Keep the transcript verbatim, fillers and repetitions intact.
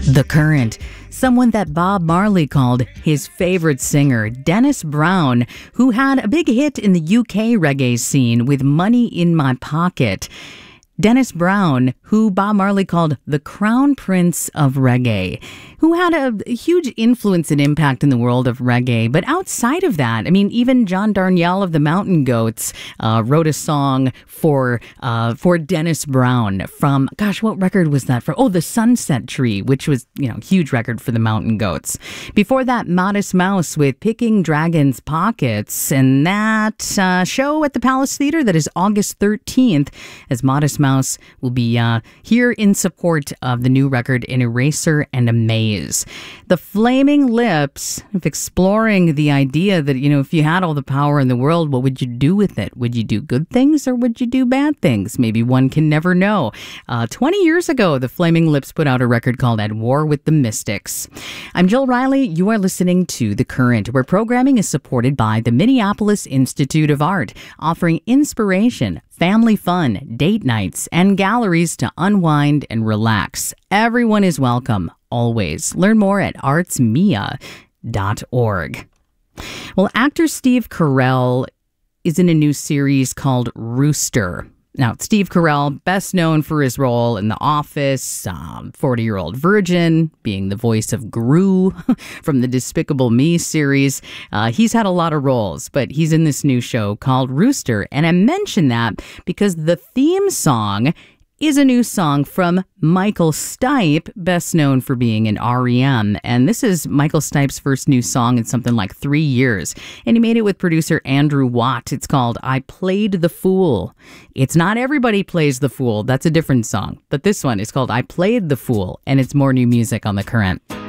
The Current, someone that Bob Marley called his favorite singer, Dennis Brown, who had a big hit in the U K reggae scene with Money in My Pocket. Dennis Brown, who Bob Marley called the Crown Prince of Reggae, who had a huge influence and impact in the world of reggae. But outside of that, I mean, even John Darnielle of the Mountain Goats uh, wrote a song for uh, for Dennis Brown from, gosh, what record was that from? Oh, The Sunset Tree, which was, you know, a huge record for the Mountain Goats. Before that, Modest Mouse with Picking Dragons' Pockets, and that uh, show at the Palace Theater that is August thirteenth, as Modest Mouse Mouse will be uh, here in support of the new record, An Eraser and a Maze. The Flaming Lips, exploring the idea that, you know, if you had all the power in the world, what would you do with it? Would you do good things or would you do bad things? Maybe one can never know. Uh, twenty years ago, the Flaming Lips put out a record called At War with the Mystics. I'm Jill Riley. You are listening to The Current, where programming is supported by the Minneapolis Institute of Art, offering inspiration, family fun, date nights, and galleries to unwind and relax. Everyone is welcome, always. Learn more at arts mia dot org. Well, actor Steve Carell is in a new series called Rooster. Now, Steve Carell, best known for his role in The Office, um, forty-Year-Old Virgin, being the voice of Gru from the Despicable Me series. Uh, he's had a lot of roles, but he's in this new show called Rooster. And I mention that because the theme song is a new song from Michael Stipe, best known for being in R E M. And this is Michael Stipe's first new song in something like three years. And he made it with producer Andrew Watt. It's called I Played the Fool. It's not Everybody Plays the Fool. That's a different song. But this one is called I Played the Fool. And it's more new music on The Current.